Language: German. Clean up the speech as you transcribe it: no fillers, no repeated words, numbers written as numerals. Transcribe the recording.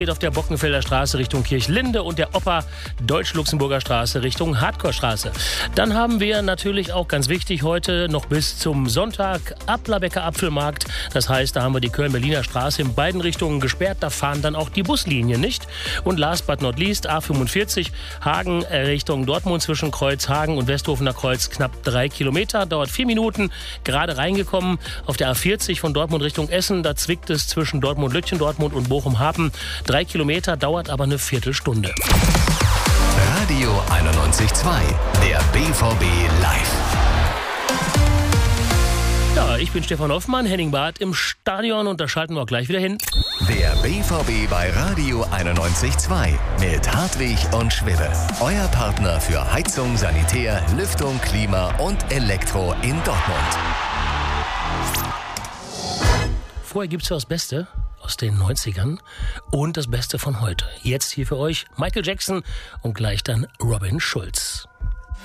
Auf der Bockenfelder Straße Richtung Kirchlinde und der Oper Deutsch-Luxemburger Straße Richtung Hardcore-Straße. Dann haben wir natürlich auch ganz wichtig heute noch bis zum Sonntag Applerbecker Apfelmarkt. Das heißt, da haben wir die Köln-Berliner Straße in beiden Richtungen gesperrt. Da fahren dann auch die Buslinien nicht. Und last but not least A45 Hagen Richtung Dortmund zwischen Kreuzhagen und Westhofener Kreuz knapp 3 Kilometer. Dauert 4 Minuten. Gerade reingekommen auf der A40 von Dortmund Richtung Essen. Da zwickt es zwischen Dortmund-Lütchen, Dortmund und Bochum-Hapen. 3 Kilometer, dauert aber eine Viertelstunde. Radio 91.2, der BVB live. Ja, ich bin Stefan Hoffmann, Henning Barth im Stadion und da schalten wir auch gleich wieder hin. Der BVB bei Radio 91.2 mit Hartwig und Schwibbe. Euer Partner für Heizung, Sanitär, Lüftung, Klima und Elektro in Dortmund. Vorher gibt es ja das Beste aus den 90ern und das Beste von heute. Jetzt hier für euch Michael Jackson und gleich dann Robin Schulz.